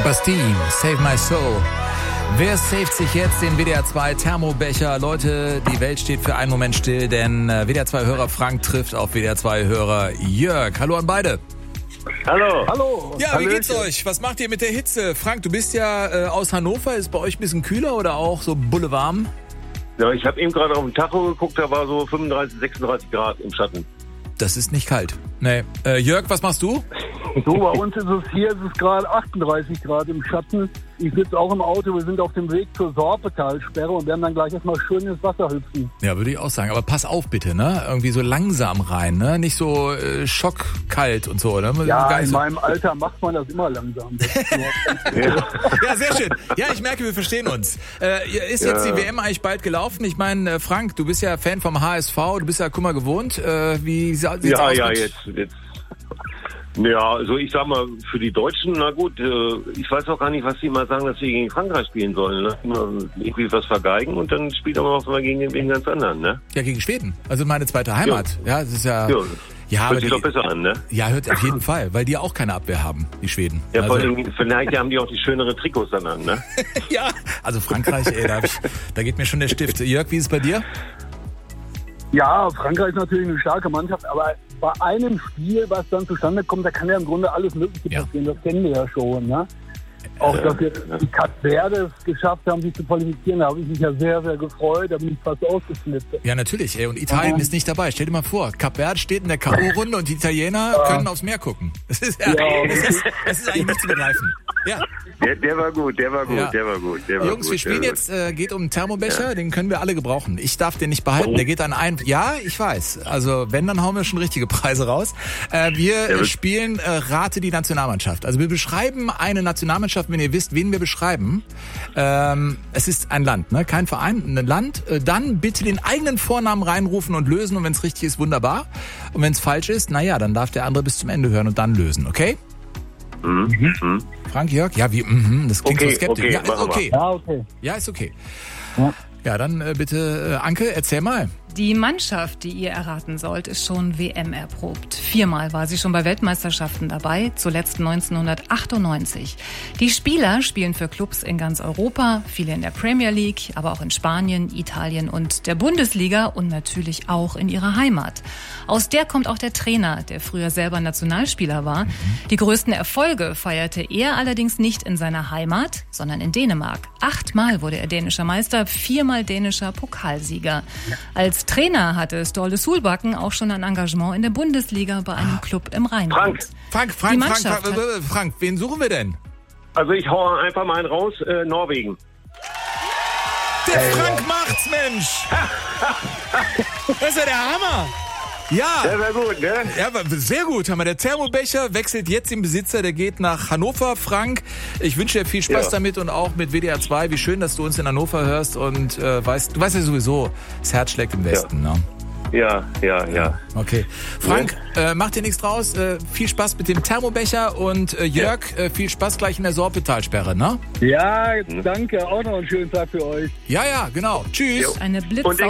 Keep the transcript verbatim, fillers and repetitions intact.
Bastille, Save My Soul. Wer saved sich jetzt den W D R zwei Thermobecher? Leute, die Welt steht für einen Moment still, denn W D R zwei-Hörer Frank trifft auf W D R zwei-Hörer Jörg. Hallo an beide. Hallo. Hallo. Ja, Hallöchen. wie geht's euch? Was macht ihr mit der Hitze? Frank, du bist ja äh, aus Hannover. Ist bei euch ein bisschen kühler oder auch so bullewarm? Ja, ich habe eben gerade auf den Tacho geguckt, da war so fünfunddreißig, sechsunddreißig Grad im Schatten. Das ist nicht kalt. Nee. Äh, Jörg, was machst du? So, bei uns ist es hier, ist es gerade achtunddreißig Grad im Schatten. Ich sitze auch im Auto, wir sind auf dem Weg zur Sorpetalsperre und werden dann gleich erstmal schön ins Wasser hüpfen. Ja, würde ich auch sagen. Aber pass auf bitte, ne? Irgendwie so langsam rein, ne? Nicht so äh, schockkalt und so, ne? Ja, Gar nicht in so. meinem Alter macht man das immer langsam. Das ist überhaupt Ja. Ja, sehr schön. Ja, ich merke, wir verstehen uns. Äh, ist Ja. jetzt die W M eigentlich bald gelaufen? Ich meine, äh, Frank, du bist ja Fan vom H S V, du bist ja Kummer gewohnt. Äh, wie sieht's Ja, aus? ja, mit- jetzt, jetzt. Ja, also ich sag mal, für die Deutschen, na gut, äh, ich weiß auch gar nicht, was die mal sagen, dass wir gegen Frankreich spielen sollen. Ne? Immer irgendwie was vergeigen und dann spielt man auch mal gegen den gegen ganz anderen, ne? Ja, gegen Schweden. Also meine zweite Heimat. Ja, das ist ja... Ja, Ja, aber hört sich die, doch besser an, ne? ja, hört auf jeden Fall, weil die auch keine Abwehr haben, die Schweden. Ja, vor also, allem, vielleicht haben die auch die schönere Trikots dann an, ne? ja, also Frankreich, ey, da, hab ich, da geht mir schon der Stift. Jörg, wie ist es bei dir? Ja, Frankreich ist natürlich eine starke Mannschaft, aber bei einem Spiel, was dann zustande kommt, da kann ja im Grunde alles Mögliche Ja. passieren. Das kennen wir ja schon, ne? Auch, dass jetzt die Cap Verde es geschafft haben, sich zu qualifizieren, da habe ich mich ja sehr, sehr gefreut. Da bin ich fast ausgeflippt. Ja, natürlich, ey, und Italien Ja. ist nicht dabei. Stell dir mal vor, Cap Verde steht in der K O-Runde und die Italiener können aufs Meer gucken. Das ist, ja, Ja. das ist, das ist eigentlich nicht zu begreifen. Ja, Der, der war gut, der war gut, Ja. der war gut, der war Jungs, gut. wir spielen der jetzt, äh, geht um einen Thermobecher, den können wir alle gebrauchen. Ich darf den nicht behalten, der geht an ein... Ja, ich weiß. Also wenn, dann hauen wir schon richtige Preise raus. Äh, wir äh, spielen äh, Rate die Nationalmannschaft. Also wir beschreiben eine Nationalmannschaft, wenn ihr wisst, wen wir beschreiben. Ähm, es ist ein Land, ne? Kein Verein, ein Land. Äh, dann bitte den eigenen Vornamen reinrufen und lösen. Und wenn es richtig ist, wunderbar. Und wenn es falsch ist, naja, dann darf der andere bis zum Ende hören und dann lösen, okay? Mhm. Mhm. Frank, Jörg? Ja, wie? Mhm, das klingt Okay, so skeptisch. okay, ja, ist machen wir. okay. Ja, okay. Ja, ist okay. Ja. Ja, dann äh, bitte, äh, Anke, erzähl mal. Die Mannschaft, die ihr erraten sollt, ist schon W M erprobt. Viermal war sie schon bei Weltmeisterschaften dabei, zuletzt neunzehnhundertachtundneunzig. Die Spieler spielen für Clubs in ganz Europa, viele in der Premier League, aber auch in Spanien, Italien und der Bundesliga und natürlich auch in ihrer Heimat. Aus der kommt auch der Trainer, der früher selber Nationalspieler war. Die größten Erfolge feierte er allerdings nicht in seiner Heimat, sondern in Dänemark. Achtmal wurde er dänischer Meister, viermal dänischer Pokalsieger. Als Trainer hatte Ståle Solbakken auch schon ein Engagement in der Bundesliga bei einem Club im Rheinland. Frank. Frank, Frank, Die Frank, Mannschaft Frank, hat- äh, Frank, wen suchen wir denn? Also ich hau einfach mal einen raus, äh, Norwegen. Der Frank macht's, Mensch! Das ist ja der Hammer! Ja, Der war gut, ne? ja, aber sehr gut. Haben wir. Der Thermobecher wechselt jetzt den Besitzer, der geht nach Hannover. Frank, ich wünsche dir viel Spaß Ja. damit und auch mit W D R zwei. Wie schön, dass du uns in Hannover hörst und äh, weißt, du weißt ja sowieso, das Herz schlägt im Westen. Ne? Ja, ja, ja. Okay. Frank, äh, mach dir nichts draus. Äh, viel Spaß mit dem Thermobecher und äh, Jörg, äh, viel Spaß gleich in der Sorpetalsperre, ne? Ja, danke. Auch noch einen schönen Tag für euch. Ja, ja, genau. Tschüss. Jo. Eine Blitz Und